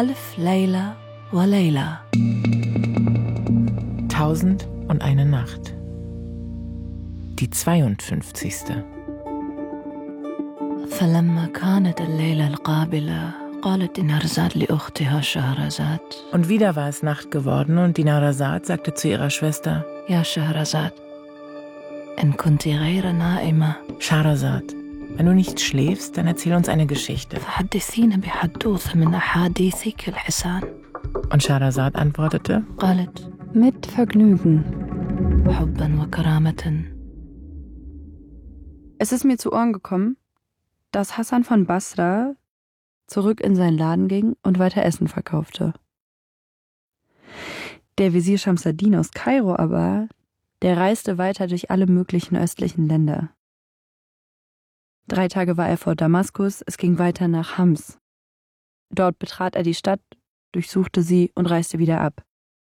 ألف ليلة وليلة. 1001 Nacht. Die 52. فلما كانت الليلة القابلة قالت دينارزاد لأختها شهرزاد. Und wieder war es Nacht geworden und Dinarzad sagte zu ihrer Schwester: يا شهرزاد إن كنت غير نائمة Schahrazad, wenn du nicht schläfst, dann erzähl uns eine Geschichte. فحدثينا بحدوث من أحاديثك الحسان. Und Schahrazad antwortete: قالت Mit Vergnügen. حبا وكرامة. Es ist mir zu Ohren gekommen, dass Hassan von Basra zurück in seinen Laden ging und weiter Essen verkaufte. Der Wesir Schamsaddin aus Kairo aber, der reiste weiter durch alle möglichen östlichen Länder. 3 Tage war er vor Damaskus, es ging weiter nach Hams. Dort betrat er die Stadt, durchsuchte sie und reiste wieder ab.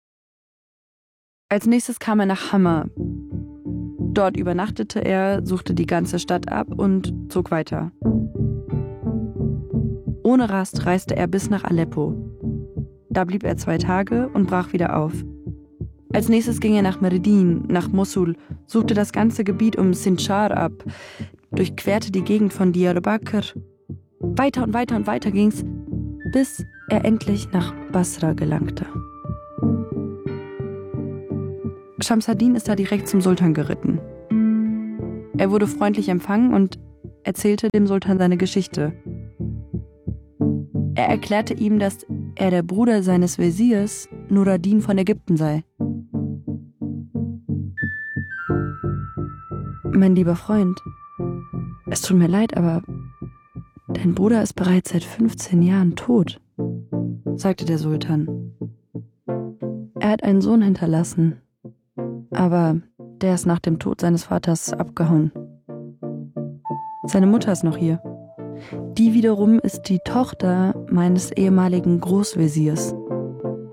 Als nächstes kam er nach Hama. Dort übernachtete er, suchte die ganze Stadt ab und zog weiter. Ohne Rast reiste er bis nach Aleppo. Da blieb er 2 Tage und brach wieder auf. Als nächstes ging er nach Meridin, nach Mosul, suchte das ganze Gebiet um Sinjar ab, durchquerte die Gegend von Diyarbakr. Weiter und weiter und weiter ging's, bis er endlich nach Basra gelangte. Schamsaddin ist da direkt zum Sultan geritten. Er wurde freundlich empfangen und erzählte dem Sultan seine Geschichte. Er erklärte ihm, dass er der Bruder seines Wesirs Nur-ad-Din von Ägypten sei. Mein lieber Freund, es tut mir leid, aber dein Bruder ist bereits seit 15 Jahren tot, sagte der Sultan. Er hat einen Sohn hinterlassen, aber der ist nach dem Tod seines Vaters abgehauen. Seine Mutter ist noch hier. Die wiederum ist die Tochter meines ehemaligen Großwesirs.